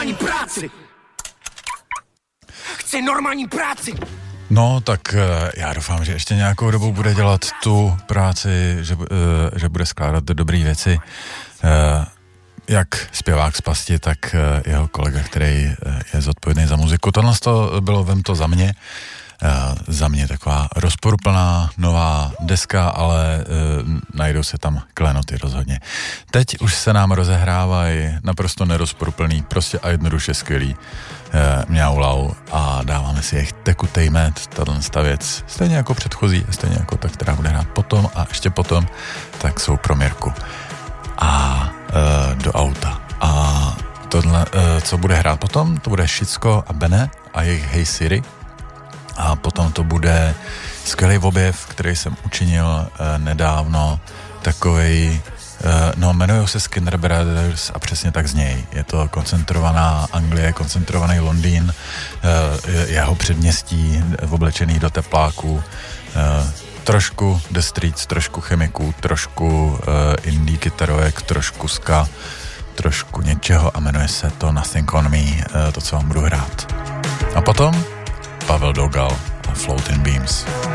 práci. Chci normální práci. No, tak já doufám, že ještě nějakou dobu bude dělat tu práci, že bude skládat dobrý věci. Jak zpěvák z Pasti, tak jeho kolega, který je zodpovědný za muziku. Tohle bylo Vem to za mě. Za mě taková rozporuplná nová deska, ale najdou se tam klenoty rozhodně. Teď už se nám rozehrávají naprosto nerozporuplný, prostě a jednoduše skvělý mňaulau a dáváme si jejich tekutej med, tato věc, stejně jako předchozí, stejně jako ta, která bude hrát potom a ještě potom, tak jsou pro Mirku a do auta. A tohle, co bude hrát potom, to bude Šicko a Bene a jejich Hey Siri. A potom to bude skvělý objev, který jsem učinil nedávno, takovej, jmenujou se Skinner Brothers a přesně tak znějí. Je to koncentrovaná Anglie, koncentrovaný Londýn, jeho předměstí oblečený do tepláků, trošku The Streets, trošku chemiků, trošku indie kytarovek, trošku ska, trošku něčeho a jmenuje se to Nothing on Me, to, co vám budu hrát. A potom Pavel Dogal a Floating Beams.